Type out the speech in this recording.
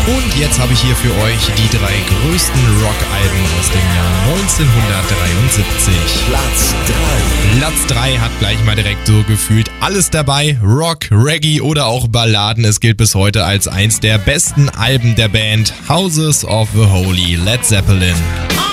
Und jetzt habe ich hier für euch die 3 größten Rock-Alben aus dem Jahr 1973. Platz 3 hat gleich mal direkt so gefühlt alles dabei. Rock, Reggae oder auch Balladen. Es gilt bis heute als eins der besten Alben der Band Houses of the Holy, Led Zeppelin.